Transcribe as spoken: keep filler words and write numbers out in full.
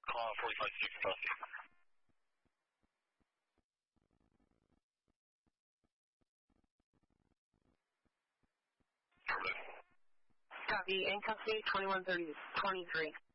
Call forty-five six Dusty. Copy, in custody twenty-one thirty, twenty-three.